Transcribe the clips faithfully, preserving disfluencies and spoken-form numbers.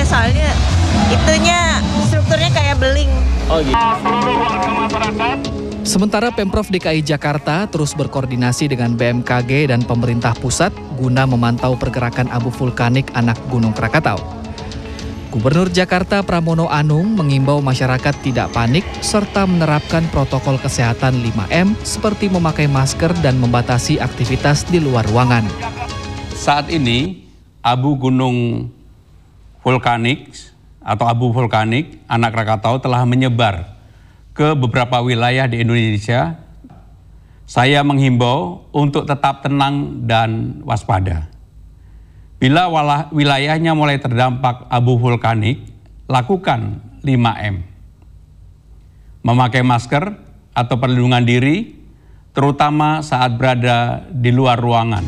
soalnya itunya strukturnya kayak beling. Oh gitu. Sementara Pemprov D K I Jakarta terus berkoordinasi dengan B M K G dan pemerintah pusat guna memantau pergerakan abu vulkanik anak Gunung Krakatau. Gubernur Jakarta Pramono Anung mengimbau masyarakat tidak panik serta menerapkan protokol kesehatan lima M seperti memakai masker dan membatasi aktivitas di luar ruangan. Saat ini abu gunung vulkanik atau abu vulkanik anak Krakatau telah menyebar ke beberapa wilayah di Indonesia. Saya menghimbau untuk tetap tenang dan waspada. Bila wilayahnya mulai terdampak abu vulkanik, lakukan lima M. Memakai masker atau perlindungan diri, terutama saat berada di luar ruangan.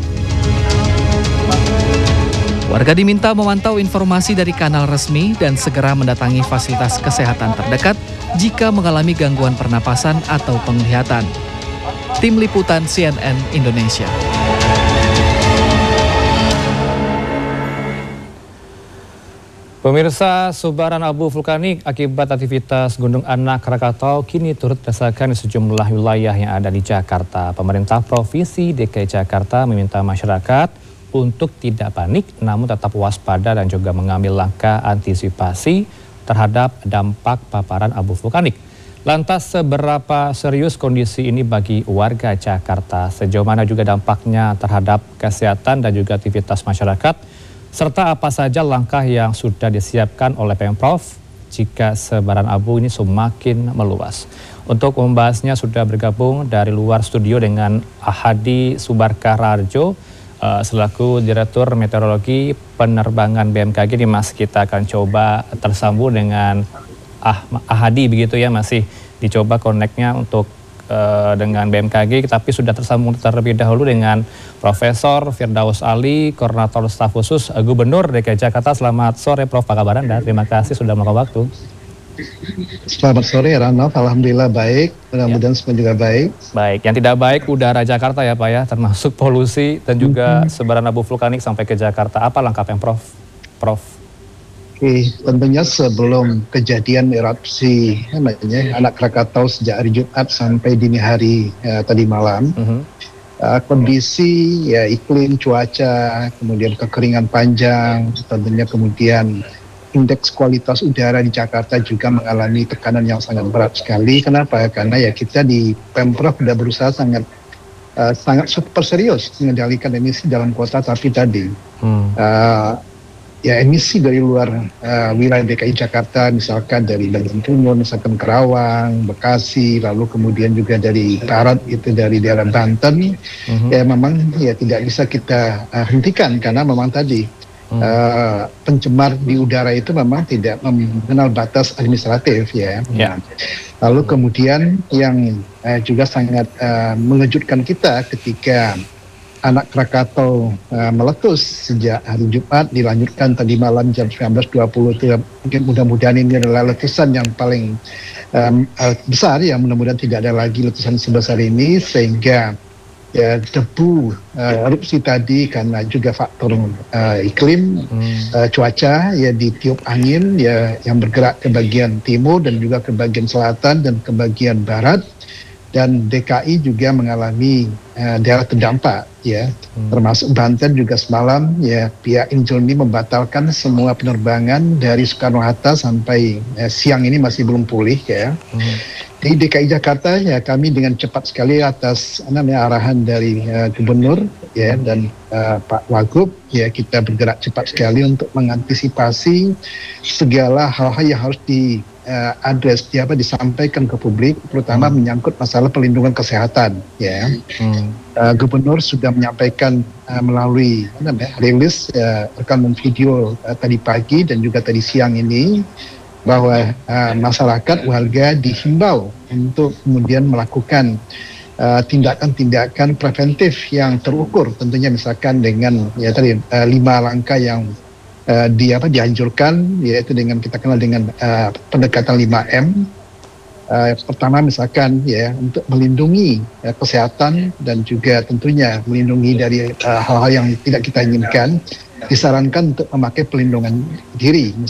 Warga diminta memantau informasi dari kanal resmi dan segera mendatangi fasilitas kesehatan terdekat jika mengalami gangguan pernapasan atau penglihatan. Tim Liputan C N N Indonesia. Pemirsa, sebaran abu vulkanik akibat aktivitas Gunung Anak Krakatau kini turut dirasakan di sejumlah wilayah yang ada di Jakarta. Pemerintah Provinsi D K I Jakarta meminta masyarakat untuk tidak panik namun tetap waspada dan juga mengambil langkah antisipasi terhadap dampak paparan abu vulkanik. Lantas seberapa serius kondisi ini bagi warga Jakarta? Sejauh mana juga dampaknya terhadap kesehatan dan juga aktivitas masyarakat? Serta apa saja langkah yang sudah disiapkan oleh Pemprov jika sebaran abu ini semakin meluas. Untuk membahasnya sudah bergabung dari luar studio dengan Ahadi Subarkararjo, uh, selaku Direktur Meteorologi Penerbangan B M K G. Ini Mas, kita akan coba tersambung dengan ah, Ahadi begitu ya, masih dicoba koneknya untuk uh, dengan B M K G, tapi sudah tersambung terlebih dahulu dengan Profesor Firdaus Ali, Koordinator Staf Khusus Gubernur D K I Jakarta. Selamat sore Prof, apa kabar Anda? Terima kasih sudah meluangkan waktu. Selamat sore Ranof, alhamdulillah baik, mudah-mudahan ya. Semua juga baik. Baik, yang tidak baik udara Jakarta ya Pak ya, termasuk polusi dan juga mm-hmm. sebaran abu vulkanik sampai ke Jakarta. Apa langkah Pemprov, Prof? Oke, tentunya sebelum kejadian erupsi namanya Anak Krakatau sejak hari Jumat sampai dini hari ya, tadi malam, mm-hmm. uh, kondisi ya iklim, cuaca, kemudian kekeringan panjang, tentunya kemudian indeks kualitas udara di Jakarta juga mengalami tekanan yang sangat berat sekali. Kenapa? Karena ya kita di Pemprov sudah berusaha sangat uh, sangat super serius mengendalikan emisi dalam kota, tapi tadi hmm. uh, ya emisi dari luar uh, wilayah D K I Jakarta, misalkan dari Bagian Timur, misalkan Kerawang, Bekasi, lalu kemudian juga dari barat itu dari daerah Banten, hmm. ya memang ya tidak bisa kita uh, hentikan karena memang tadi Hmm. Uh, pencemar di udara itu memang tidak mengenal batas administratif ya. Yeah. Lalu kemudian yang uh, juga sangat uh, mengejutkan kita ketika Anak Krakatau uh, meletus sejak hari Jumat, dilanjutkan tadi malam jam sembilan belas dua puluh. Mungkin mudah-mudahan ini adalah letusan yang paling um, uh, besar ya, mudah-mudahan tidak ada lagi letusan sebesar ini sehingga ya debu uh, erupsi tadi karena juga faktor uh, iklim, hmm. uh, cuaca ya ditiup angin ya yang bergerak ke bagian timur dan juga ke bagian selatan dan ke bagian barat, dan D K I juga mengalami uh, daerah terdampak ya, hmm. termasuk Banten juga semalam ya pihak Injilni membatalkan semua penerbangan dari Soekarno-Hatta sampai uh, siang ini masih belum pulih ya. Hmm. Di D K I Jakarta ya kami dengan cepat sekali atas namanya arahan dari uh, Gubernur ya dan uh, Pak Wagub ya kita bergerak cepat sekali untuk mengantisipasi segala hal-hal yang harus di uh, address di apa disampaikan ke publik, terutama hmm. menyangkut masalah perlindungan kesehatan ya. Hmm. Uh, Gubernur sudah menyampaikan uh, melalui namanya rilis uh, rekaman video uh, tadi pagi dan juga tadi siang ini bahwa uh, masyarakat warga dihimbau untuk kemudian melakukan uh, tindakan-tindakan preventif yang terukur, tentunya misalkan dengan ya tadi uh, lima langkah yang uh, di apa dianjurkan, yaitu dengan kita kenal dengan uh, pendekatan lima M. Uh, pertama misalkan ya untuk melindungi uh, kesehatan dan juga tentunya melindungi dari uh, hal-hal yang tidak kita inginkan, disarankan untuk memakai pelindungan diri.